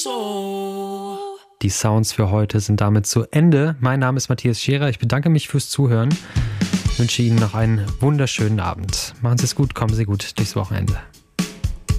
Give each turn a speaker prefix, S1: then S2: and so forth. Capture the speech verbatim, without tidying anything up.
S1: So.
S2: Die Sounds für heute sind damit zu Ende. Mein Name ist Matthias Scherer. Ich bedanke mich fürs Zuhören. Ich wünsche Ihnen noch einen wunderschönen Abend. Machen Sie es gut, kommen Sie gut durchs Wochenende.